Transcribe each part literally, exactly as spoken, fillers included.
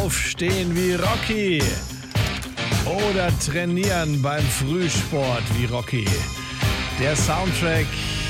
Aufstehen wie Rocky oder trainieren beim Frühsport wie Rocky. Der Soundtrack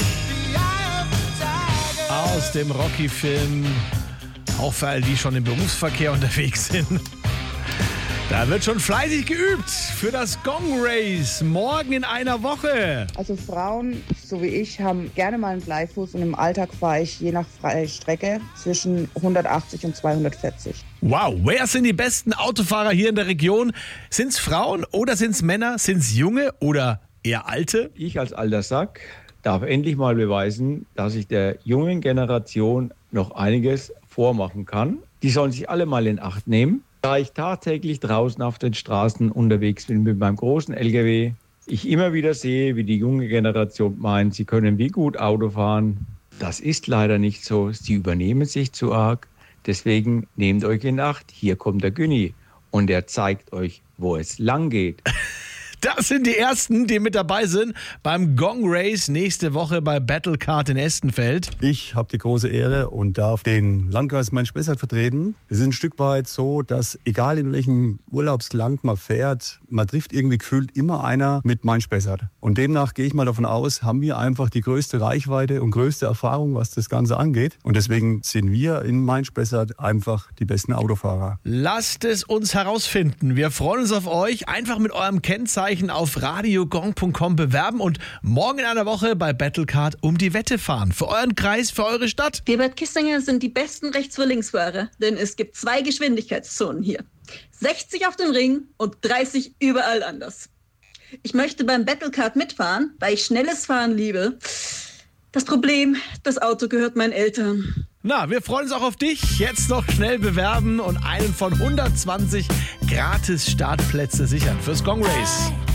aus dem Rocky-Film, auch für all die schon im Berufsverkehr unterwegs sind. Da wird schon fleißig geübt für das Gong Race morgen in einer Woche. Also Frauen, so wie ich, haben gerne mal einen Bleifuß und im Alltag fahre ich je nach Strecke zwischen hundertachtzig und zweihundertvierzig. Wow, wer sind die besten Autofahrer hier in der Region? Sind es Frauen oder sind es Männer? Sind es Junge oder eher Alte? Ich als alter Sack darf endlich mal beweisen, dass ich der jungen Generation noch einiges vormachen kann. Die sollen sich alle mal in Acht nehmen. Da ich tagtäglich draußen auf den Straßen unterwegs bin mit meinem großen L K W, ich immer wieder sehe, wie die junge Generation meint, sie können wie gut Auto fahren. Das ist leider nicht so. Sie übernehmen sich zu arg. Deswegen nehmt euch in Acht. Hier kommt der Günni und er zeigt euch, wo es lang geht. Das sind die Ersten, die mit dabei sind beim Gong Race nächste Woche bei Battlecard in Estenfeld. Ich habe die große Ehre und darf den Landkreis Main-Spessart vertreten. Es ist ein Stück weit so, dass egal in welchem Urlaubsland man fährt, man trifft irgendwie gefühlt immer einer mit Main-Spessart. Und demnach gehe ich mal davon aus, haben wir einfach die größte Reichweite und größte Erfahrung, was das Ganze angeht. Und deswegen sind wir in Main-Spessart einfach die besten Autofahrer. Lasst es uns herausfinden. Wir freuen uns auf euch. Einfach mit eurem Kennzeichen auf radiogong punkt com bewerben und morgen in einer Woche bei Battlecard um die Wette fahren. Für euren Kreis, für eure Stadt. Wir Bad Kissinger sind die besten Rechts-für-Links-Fahrer, denn es gibt zwei Geschwindigkeitszonen hier. sechzig auf dem Ring und dreißig überall anders. Ich möchte beim Battlecard mitfahren, weil ich schnelles Fahren liebe. Das Problem, das Auto gehört meinen Eltern. Na, wir freuen uns auch auf dich. Jetzt noch schnell bewerben und einen von hundertzwanzig gratis Startplätze sichern fürs Gong Race.